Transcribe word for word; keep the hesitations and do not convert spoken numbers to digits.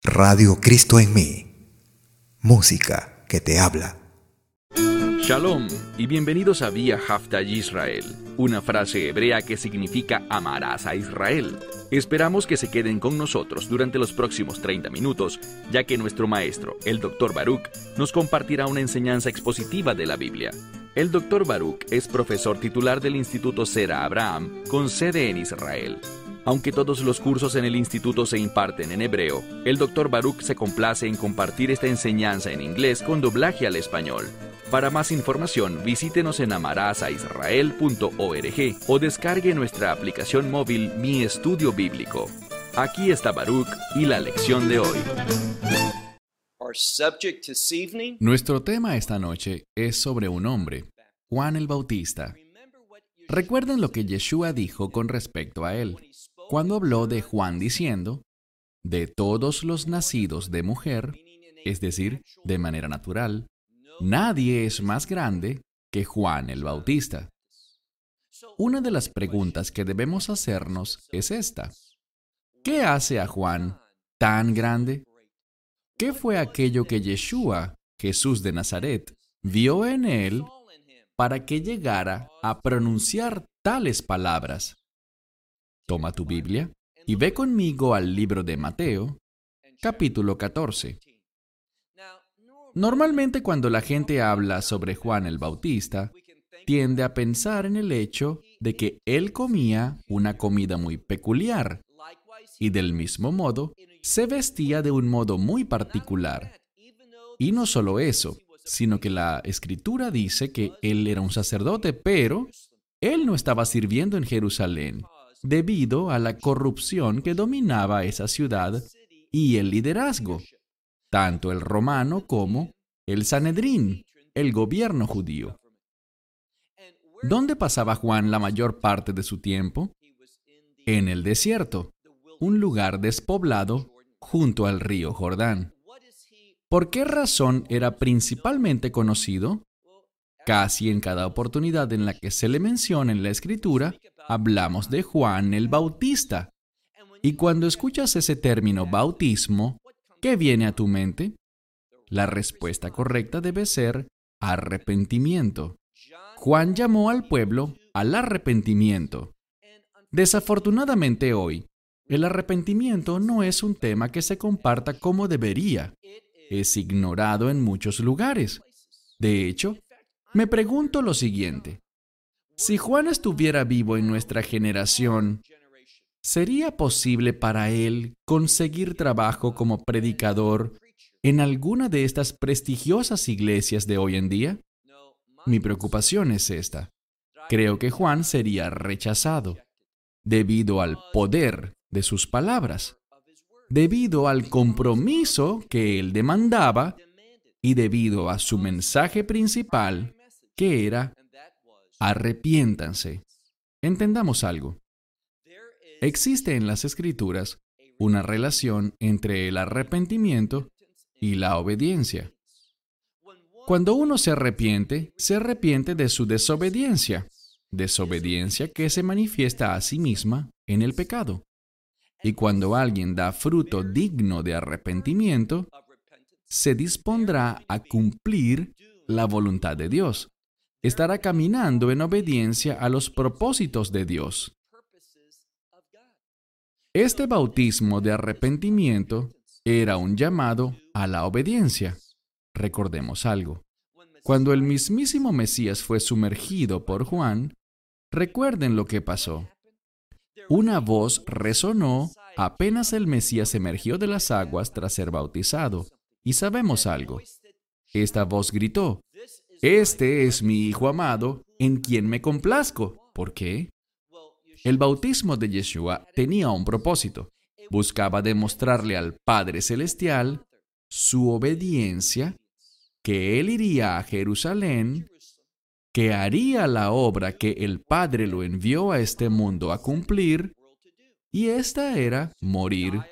Radio Cristo en mí. Música que te habla. Shalom y bienvenidos a Vía Haftaj Israel, una frase hebrea que significa amarás a Israel. Esperamos que se queden con nosotros durante los próximos treinta minutos, ya que nuestro maestro, el doctor Baruch, nos compartirá una enseñanza expositiva de la Biblia. El doctor Baruch es profesor titular del Instituto Sera Abraham, con sede en Israel. Aunque todos los cursos en el instituto se imparten en hebreo, el doctor Baruch se complace en compartir esta enseñanza en inglés con doblaje al español. Para más información, visítenos en amarasaisrael punto org o descargue nuestra aplicación móvil Mi Estudio Bíblico. Aquí está Baruch y la lección de hoy. Nuestro tema esta noche es sobre un hombre, Juan el Bautista. Recuerden lo que Yeshua dijo con respecto a él, cuando habló de Juan diciendo, de todos los nacidos de mujer, es decir, de manera natural, nadie es más grande que Juan el Bautista. Una de las preguntas que debemos hacernos es esta: ¿qué hace a Juan tan grande? ¿Qué fue aquello que Yeshua, Jesús de Nazaret, vio en él para que llegara a pronunciar tales palabras? Toma tu Biblia y ve conmigo al libro de Mateo, capítulo catorce. Normalmente cuando la gente habla sobre Juan el Bautista, tiende a pensar en el hecho de que él comía una comida muy peculiar y del mismo modo se vestía de un modo muy particular. Y no solo eso, sino que la Escritura dice que él era un sacerdote, pero él no estaba sirviendo en Jerusalén debido a la corrupción que dominaba esa ciudad y el liderazgo, tanto el romano como el Sanedrín, el gobierno judío. ¿Dónde pasaba Juan la mayor parte de su tiempo? En el desierto, un lugar despoblado junto al río Jordán. ¿Por qué razón era principalmente conocido? Casi en cada oportunidad en la que se le menciona en la Escritura, hablamos de Juan el Bautista. Y cuando escuchas ese término bautismo, ¿qué viene a tu mente? La respuesta correcta debe ser arrepentimiento. Juan llamó al pueblo al arrepentimiento. Desafortunadamente hoy, el arrepentimiento no es un tema que se comparta como debería. Es ignorado en muchos lugares. De hecho, me pregunto lo siguiente: si Juan estuviera vivo en nuestra generación, ¿sería posible para él conseguir trabajo como predicador en alguna de estas prestigiosas iglesias de hoy en día? Mi preocupación es esta. Creo que Juan sería rechazado debido al poder de sus palabras, debido al compromiso que él demandaba y debido a su mensaje principal, que era arrepiéntanse. Entendamos algo. Existe en las Escrituras una relación entre el arrepentimiento y la obediencia. Cuando uno se arrepiente, se arrepiente de su desobediencia, desobediencia que se manifiesta a sí misma en el pecado. Y cuando alguien da fruto digno de arrepentimiento, se dispondrá a cumplir la voluntad de Dios. Estará caminando en obediencia a los propósitos de Dios. Este bautismo de arrepentimiento era un llamado a la obediencia. Recordemos algo. Cuando el mismísimo Mesías fue sumergido por Juan, recuerden lo que pasó. Una voz resonó apenas el Mesías emergió de las aguas tras ser bautizado. Y sabemos algo. Esta voz gritó: «Este es mi Hijo amado, en quien me complazco». ¿Por qué? El bautismo de Yeshua tenía un propósito. Buscaba demostrarle al Padre Celestial su obediencia, que Él iría a Jerusalén, que haría la obra que el Padre lo envió a este mundo a cumplir, y esta era morir